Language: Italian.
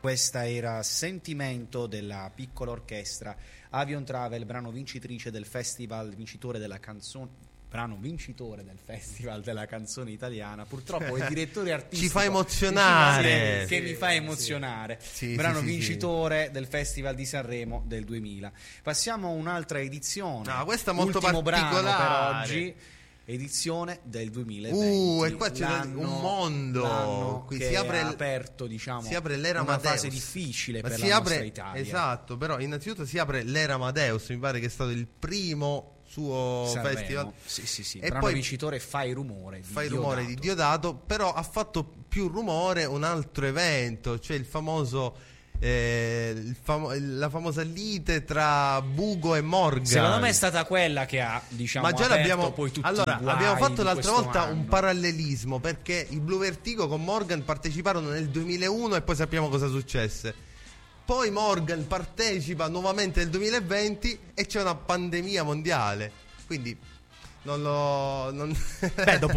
Questa era Sentimento della piccola orchestra Avion Travel, brano vincitrice del festival, vincitore della canzone, brano vincitore del festival della canzone italiana. Purtroppo il direttore artistico ci fa emozionare, che mi fa emozionare. Brano vincitore del festival di Sanremo del 2000. Passiamo a un'altra edizione. Questa è molto ultimo particolare brano per oggi. Edizione del 2020. E qua c'è un mondo. Qui si apre aperto, diciamo, si apre l'era una Amadeus. Fase difficile per si la apre, nostra Italia. Esatto, però innanzitutto si apre l'era Amadeus, mi pare che è stato il primo suo Sanremo. festival. Sì. E brano poi vincitore Fai rumore di Diodato, però ha fatto più rumore un altro evento, cioè il famoso la famosa lite tra Bugo e Morgan. Secondo me è stata quella che ha, diciamo, ma già l'abbiamo poi tutti i guai abbiamo fatto l'altra volta anno. un parallelismo, perché i Blue Vertigo con Morgan parteciparono nel 2001 e poi sappiamo cosa successe. Poi Morgan partecipa nuovamente nel 2020 e c'è una pandemia mondiale, quindi dopo